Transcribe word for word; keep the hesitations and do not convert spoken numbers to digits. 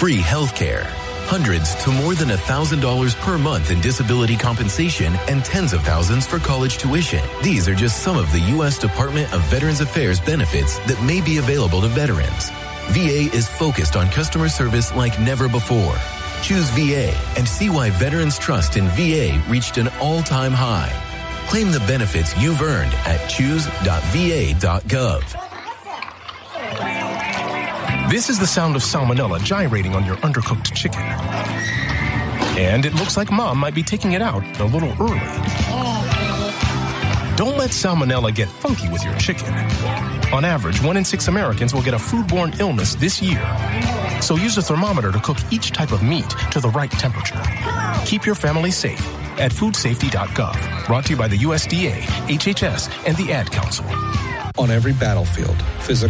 free health care, hundreds to more than one thousand dollars per month in disability compensation, and tens of thousands for college tuition. These are just some of the U S Department of Veterans Affairs benefits that may be available to veterans. V A is focused on customer service like never before. Choose V A and see why veterans' trust in V A reached an all-time high. Claim the benefits you've earned at choose dot v a dot gov. This is the sound of salmonella gyrating on your undercooked chicken. And it looks like Mom might be taking it out a little early. Don't let salmonella get funky with your chicken. On average, one in six Americans will get a foodborne illness this year. So use a thermometer to cook each type of meat to the right temperature. Keep your family safe at food safety dot gov. Brought to you by the U S D A, H H S, and the Ad Council. On every battlefield, physical